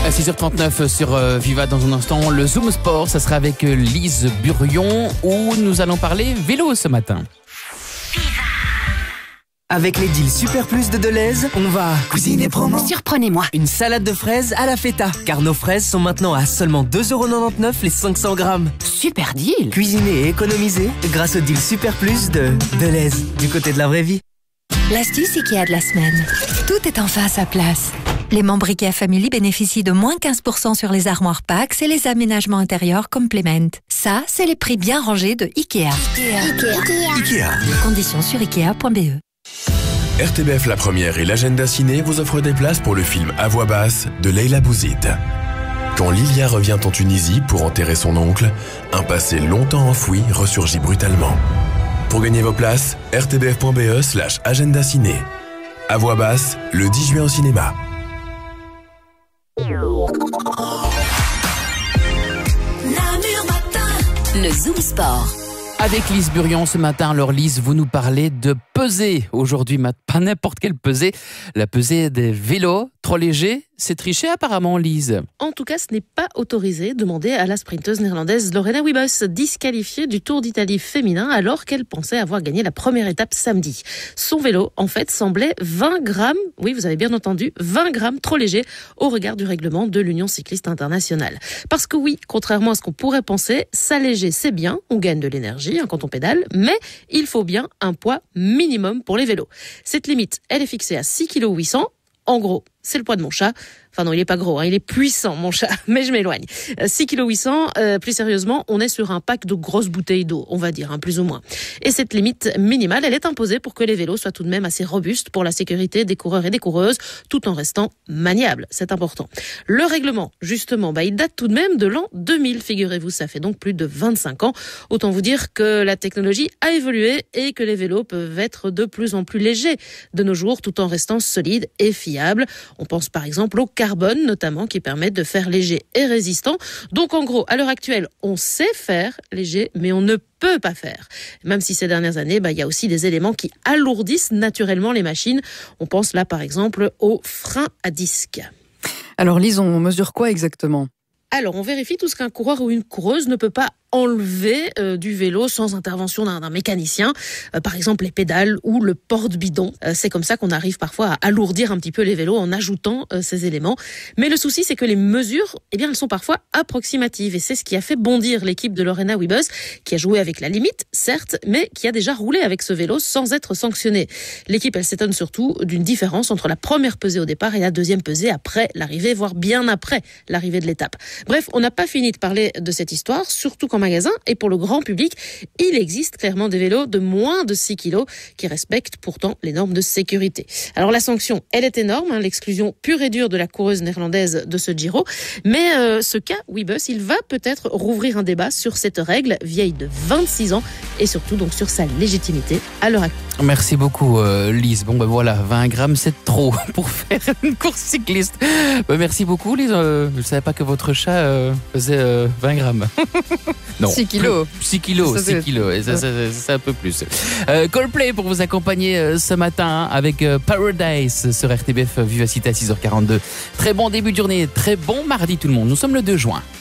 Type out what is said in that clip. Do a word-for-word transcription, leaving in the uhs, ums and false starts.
À six heures trente-neuf sur euh, Viva, dans un instant, le Zoom Sport, ça sera avec euh, Lise Burion, où nous allons parler vélo ce matin. Avec les deals Super Plus de Deleuze, on va cuisiner promo. Surprenez-moi. Une salade de fraises à la feta, car nos fraises sont maintenant à seulement deux euros quatre-vingt-dix-neuf les cinq cents grammes. Super deal. Cuisiner et économiser grâce au deal Super Plus de Deleuze, du côté de la vraie vie. L'astuce Ikea de la semaine. Tout est enfin à sa place. Les membres Ikea Family bénéficient de moins quinze pour cent sur les armoires Pax et les aménagements intérieurs Complement. Ça, c'est les prix bien rangés de Ikea. Ikea. Ikea. Ikea. Conditions sur ikea point b e. R T B F La Première et l'Agenda Ciné vous offrent des places pour le film À voix basse de Leila Bouzid. Quand Lilia revient en Tunisie pour enterrer son oncle, un passé longtemps enfoui ressurgit brutalement. Pour gagner vos places, r t b f point b e slash agenda ciné. À voix basse, le dix juin au cinéma. Le Zoom Sport. Avec Lise Burion ce matin. Alors Lise, vous nous parlez de pesée aujourd'hui, pas n'importe quelle pesée, la pesée des vélos, trop léger. C'est triché apparemment, Lise. En tout cas, ce n'est pas autorisé. Demandez à la sprinteuse néerlandaise Lorena Wiebes, disqualifiée du Tour d'Italie féminin alors qu'elle pensait avoir gagné la première étape samedi. Son vélo, en fait, semblait vingt grammes, oui, vous avez bien entendu, vingt grammes trop léger au regard du règlement de l'Union cycliste internationale. Parce que oui, contrairement à ce qu'on pourrait penser, s'alléger, c'est bien, on gagne de l'énergie hein, quand on pédale, mais il faut bien un poids minimum pour les vélos. Cette limite, elle est fixée à six virgule huit kilos. En gros, c'est le poids de mon chat. Enfin non, il est pas gros, hein, il est puissant mon chat, mais je m'éloigne. six virgule huit kilos, euh, plus sérieusement, on est sur un pack de grosses bouteilles d'eau, on va dire, hein, plus ou moins. Et cette limite minimale, elle est imposée pour que les vélos soient tout de même assez robustes pour la sécurité des coureurs et des coureuses, tout en restant maniables, c'est important. Le règlement, justement, bah, il date tout de même de l'an deux mille, figurez-vous, ça fait donc plus de vingt-cinq ans. Autant vous dire que la technologie a évolué et que les vélos peuvent être de plus en plus légers de nos jours, tout en restant solides et fiables. On pense par exemple au carbone notamment qui permet de faire léger et résistant. Donc en gros, à l'heure actuelle, on sait faire léger, mais on ne peut pas faire. Même si ces dernières années, bah, il y a aussi des éléments qui alourdissent naturellement les machines. On pense là par exemple aux freins à disque. Alors Lise, on mesure quoi exactement ? Alors, on vérifie tout ce qu'un coureur ou une coureuse ne peut pas enlever euh, du vélo sans intervention d'un, d'un mécanicien, euh, par exemple les pédales ou le porte-bidon. Euh, c'est comme ça qu'on arrive parfois à alourdir un petit peu les vélos en ajoutant euh, ces éléments. Mais le souci, c'est que les mesures, eh bien, elles sont parfois approximatives et c'est ce qui a fait bondir l'équipe de Lorena Wiebes, qui a joué avec la limite, certes, mais qui a déjà roulé avec ce vélo sans être sanctionnée. L'équipe, elle s'étonne surtout d'une différence entre la première pesée au départ et la deuxième pesée après l'arrivée, voire bien après l'arrivée de l'étape. Bref, on n'a pas fini de parler de cette histoire, surtout quand magasin et pour le grand public, il existe clairement des vélos de moins de six kilos qui respectent pourtant les normes de sécurité. Alors la sanction, elle est énorme, hein, l'exclusion pure et dure de la coureuse néerlandaise de ce Giro, mais euh, ce cas Wiebes, il va peut-être rouvrir un débat sur cette règle vieille de vingt-six ans et surtout donc sur sa légitimité à l'heure actuelle. Merci beaucoup euh, Lise. Bon ben voilà, vingt grammes c'est trop pour faire une course cycliste. Ben, merci beaucoup Lise. Euh, je ne savais pas que votre chat euh, faisait euh, vingt grammes. Non. six kilos. six kilos, ça, six kilos. Et ça, ça, ça, c'est un peu plus. Euh, Coldplay pour vous accompagner euh, ce matin avec euh, Paradise sur R T B F Vivacité à six heures quarante-deux. Très bon début de journée, très bon mardi tout le monde. Nous sommes le deux juin.